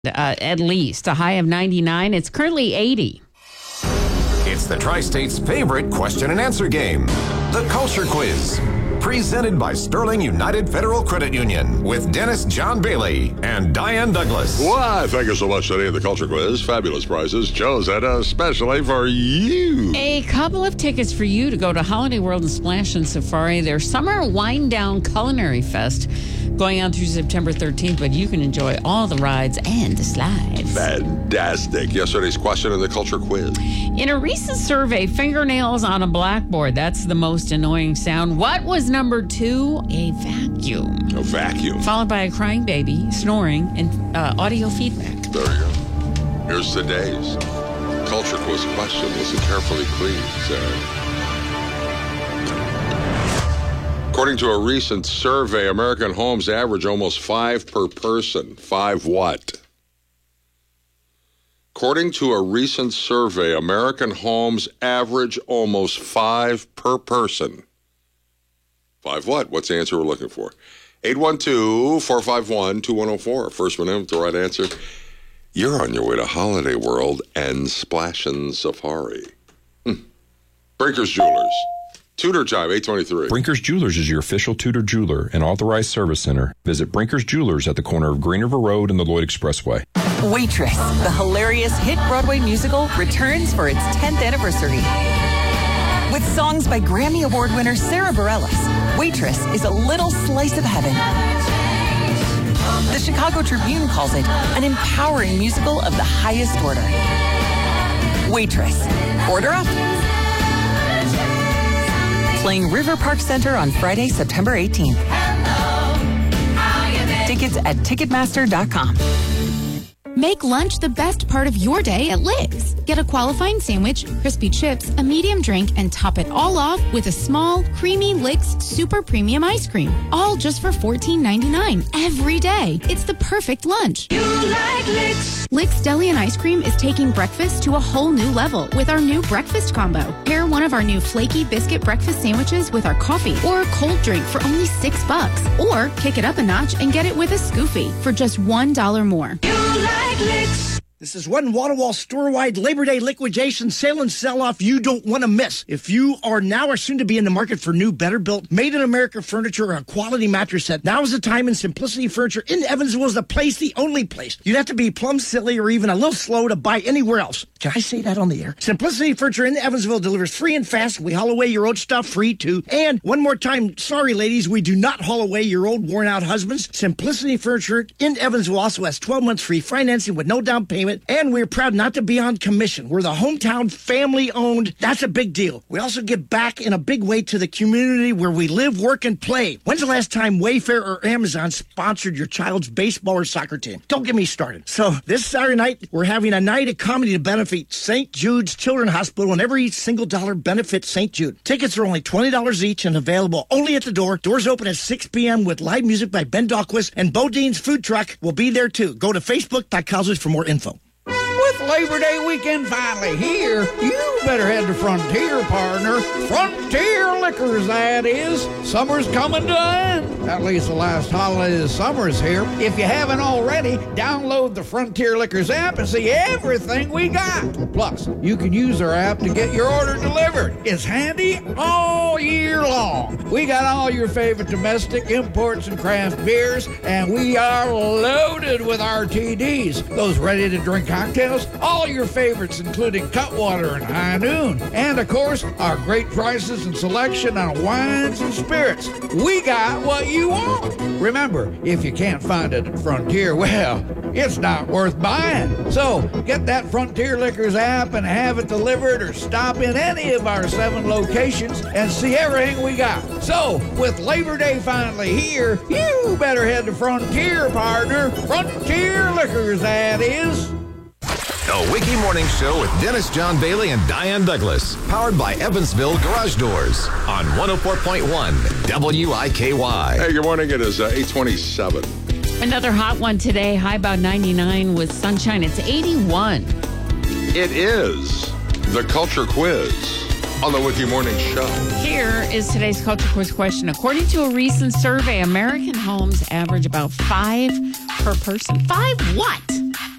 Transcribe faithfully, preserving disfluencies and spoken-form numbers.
Uh, at least a high of ninety-nine. It's currently eighty. It's the Tri-State's favorite question and answer game, the Culture Quiz. Presented by Sterling United Federal Credit Union with Dennis John Bailey and Diane Douglas. Why, thank you so much today in the Culture Quiz. Fabulous prizes chosen especially for you. A couple of tickets for you to go to Holiday World and Splash and Safari, their Summer Wind Down Culinary Fest, going on through September thirteenth, but you can enjoy all the rides and the slides. Fantastic. Yesterday's question in the Culture Quiz. In a recent survey, fingernails on a blackboard, that's the most annoying sound. What was number two? A vacuum. A vacuum. Followed by a crying baby, snoring, and uh, audio feedback. There you go. Here's today's Culture Quiz question. Listen carefully, please. Uh, According to a recent survey, American homes average almost five per person. Five what? According to a recent survey, American homes average almost five per person. Five what? What's the answer we're looking for? eight one two, four five one, two one zero four. First one in with the right answer. You're on your way to Holiday World and Splash and Safari. Hmm. Brinkers Jewelers. Tudor Jive, eight twenty-three. Brinkers Jewelers is your official Tudor jeweler and authorized service center. Visit Brinkers Jewelers at the corner of Green River Road and the Lloyd Expressway. Waitress, the hilarious hit Broadway musical, returns for its tenth anniversary. With songs by Grammy Award winner Sarah Bareilles, Waitress is a little slice of heaven. The Chicago Tribune calls it an empowering musical of the highest order. Waitress. Order up. Playing River Park Center on Friday, September eighteenth. Tickets at Ticketmaster dot com. Make lunch the best part of your day at Lick's. Get a qualifying sandwich, crispy chips, a medium drink, and top it all off with a small, creamy Lick's Super Premium Ice Cream. All just for fourteen ninety-nine every day. It's the perfect lunch. You like Lick's. Lick's Deli and Ice Cream is taking breakfast to a whole new level with our new breakfast combo. Pair one of our new flaky biscuit breakfast sandwiches with our coffee or a cold drink for only six bucks. Or kick it up a notch and get it with a Scoofy for just one dollar more. You like Lick's. This is one wall-to-wall store-wide Labor Day liquidation sale and sell-off you don't want to miss. If you are now or soon to be in the market for new, better-built, made-in-America furniture or a quality mattress set, now is the time, and Simplicity Furniture in Evansville is the place, the only place. You'd have to be plumb silly or even a little slow to buy anywhere else. Can I say that on the air? Simplicity Furniture in Evansville delivers free and fast. We haul away your old stuff free, too. And one more time, sorry, ladies, we do not haul away your old, worn-out husbands. Simplicity Furniture in Evansville also has twelve months free financing with no down payment. And we're proud not to be on commission. We're the hometown family-owned. That's a big deal. We also give back in a big way to the community where we live, work, and play. When's the last time Wayfair or Amazon sponsored your child's baseball or soccer team? Don't get me started. So this Saturday night, we're having a night of comedy to benefit Saint Jude's Children's Hospital, and every single dollar benefits Saint Jude. Tickets are only twenty dollars each and available only at the door. Doors open at six p.m. with live music by Ben Dahlquist, and Bodine's food truck will be there too. Go to facebook dot com for more info. With Labor Day weekend finally here, you better head to Frontier, partner. Frontier Liquors, that is. Summer's coming to an end. At least the last holiday of summer's here. If you haven't already, download the Frontier Liquors app and see everything we got. Plus, you can use our app to get your order delivered. It's handy all year long. We got all your favorite domestic imports and craft beers, and we are loaded with R T Ds. Those ready-to-drink cocktails, all your favorites, including Cutwater and High Noon. And, of course, our great prices and selection on wines and spirits. We got what you want. Remember, if you can't find it at Frontier, well, it's not worth buying. So, get that Frontier Liquors app and have it delivered, or stop in any of our seven locations and see everything we got. So, with Labor Day finally here, you better head to Frontier, partner. Frontier Liquors, that is. The Wiki Morning Show with Dennis John Bailey and Diane Douglas. Powered by Evansville Garage Doors on one oh four point one W I K Y. Hey, good morning. It is uh, eight twenty-seven. Another hot one today. High about ninety-nine with sunshine. It's eighty-one. It is the Culture Quiz on the Wiki Morning Show. Here is today's Culture Quiz question. According to a recent survey, American homes average about five per person. Five what?